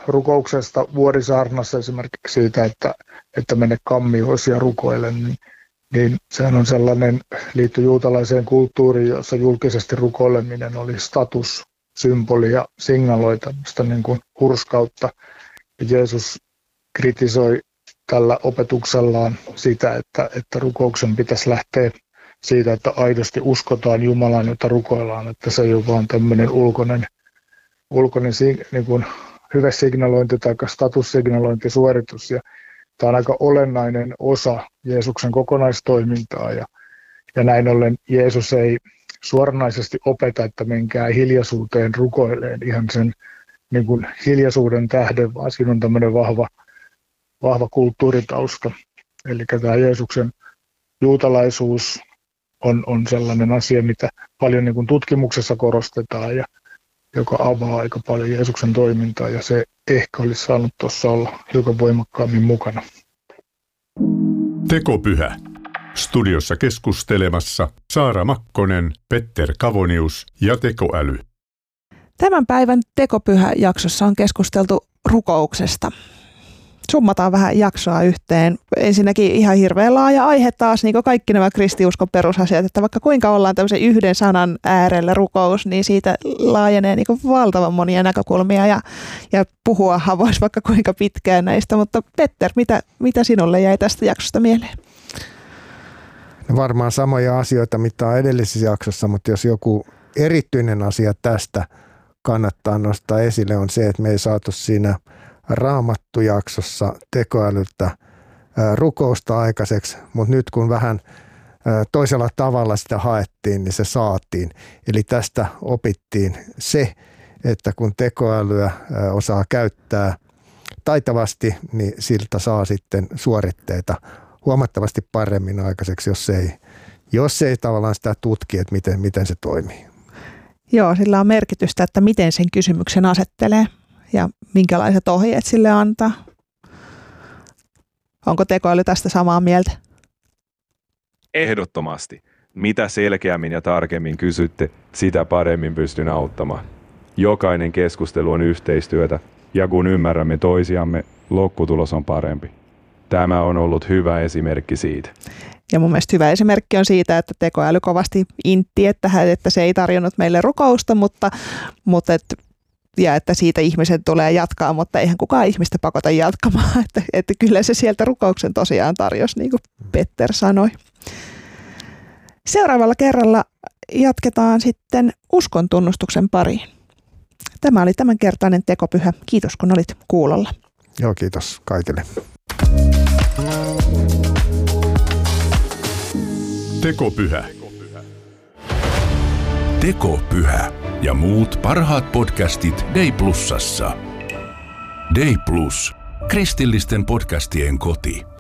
rukouksesta Vuorisaarnassa esimerkiksi siitä, että mene kammioisi ja rukoile, niin sehän on sellainen, liittyy juutalaiseen kulttuuriin, jossa julkisesti rukoileminen oli statussymboli ja signaloi tämmöistä niin kuin hurskautta. Ja Jeesus kritisoi tällä opetuksellaan sitä, että rukouksen pitäisi lähteä siitä, että aidosti uskotaan Jumalaan, jota rukoillaan, että se ei ole vaan tämmöinen ulkoinen niin kuin hyvesignalointi tai statussignalointisuoritus. Ja tämä on aika olennainen osa Jeesuksen kokonaistoimintaa ja näin ollen Jeesus ei suoranaisesti opeta, että menkää hiljaisuuteen rukoileen ihan sen niin kuin hiljaisuuden tähden, vaan siinä on tämmöinen vahva kulttuuritausta. Eli tämä Jeesuksen juutalaisuus on sellainen asia, mitä paljon niin kuin tutkimuksessa korostetaan ja joka avaa aika paljon Jeesuksen toimintaa, ja se ehkä olisi saanut tuossa olla hiukan voimakkaammin mukana. Tekopyhä. Studiossa keskustelemassa Saara Makkonen, Petter Kavonius ja Tekoäly. Tämän päivän Tekopyhä-jaksossa on keskusteltu rukouksesta. Summataan vähän jaksoa yhteen. Ensinnäkin ihan hirveän laaja aihe taas, niin kuin kaikki nämä kristiuskon perusasiat, että vaikka kuinka ollaan tämmöisen yhden sanan äärellä rukous, niin siitä laajenee niin kuin valtavan monia näkökulmia ja puhuahan voisi vaikka kuinka pitkään näistä, mutta Petter, mitä sinulle jäi tästä jaksosta mieleen? No varmaan samoja asioita, mitä on edellisessä jaksossa, mutta jos joku erityinen asia tästä kannattaa nostaa esille on se, että me ei saatu siinä Raamattu-jaksossa tekoälyltä rukousta aikaiseksi, mutta nyt kun vähän toisella tavalla sitä haettiin, niin se saatiin. Eli tästä opittiin se, että kun tekoälyä osaa käyttää taitavasti, niin siltä saa sitten suoritteita huomattavasti paremmin aikaiseksi, jos ei tavallaan sitä tutki, että miten se toimii. Joo, sillä on merkitystä, että miten sen kysymyksen asettelee ja minkälaiset ohjeet sille antaa. Onko tekoäly tästä samaa mieltä? Ehdottomasti. Mitä selkeämmin ja tarkemmin kysytte, sitä paremmin pystyn auttamaan. Jokainen keskustelu on yhteistyötä, ja kun ymmärrämme toisiamme, lopputulos on parempi. Tämä on ollut hyvä esimerkki siitä. Ja mun mielestä hyvä esimerkki on siitä, että tekoäly kovasti intti, että se ei tarjonnut meille rukousta, että siitä ihmisen tulee jatkaa, mutta eihän kukaan ihmistä pakota jatkamaan. Että kyllä se sieltä rukouksen tosiaan tarjosi, niin kuin Petter sanoi. Seuraavalla kerralla jatketaan sitten uskon tunnustuksen pariin. Tämä oli tämänkertainen Tekopyhä. Kiitos kun olit kuulolla. Joo, kiitos kaikille. Tekopyhä. Tekopyhä ja muut parhaat podcastit Day Plusassa. Day Plus, kristillisten podcastien koti.